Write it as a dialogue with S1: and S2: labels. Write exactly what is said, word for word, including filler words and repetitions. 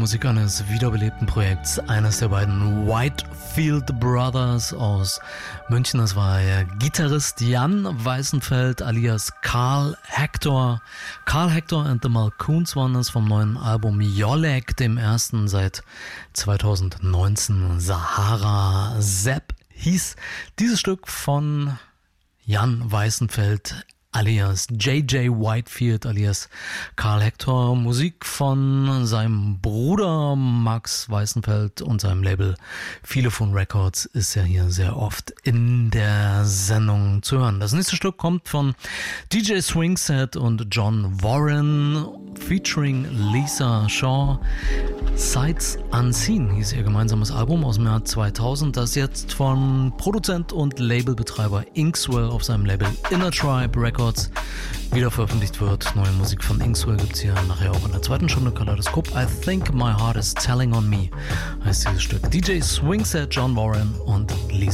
S1: Musik eines wiederbelebten Projekts, eines der beiden Whitefield Brothers aus München. Das war der Gitarrist Jan Weißenfeld alias Carl Hector. Carl Hector and the Malcoons waren das vom neuen Album Jolek, dem ersten seit zweitausendneunzehn. Sahara Sepp hieß dieses Stück von Jan Weißenfeld alias J J Whitefield alias Carl Hector. Musik von seinem Bruder Max Weißenfeld und seinem Label Philophone Records ist ja hier sehr oft in der Sendung zu hören. Das nächste Stück kommt von D J Swingset und John Warren featuring Lisa Shaw. Sights Unseen hieß ihr gemeinsames Album aus dem Jahr zweitausend, das jetzt von Produzent und Labelbetreiber Inkswell auf seinem Label Inner Tribe Records wieder veröffentlicht wird. Neue Musik von Inkswell gibt es hier nachher auch in der zweiten Stunde. Kaleidoskop. I Think My Heart Is Telling On Me heißt dieses Stück. D J Swingset, John Warren und Lisa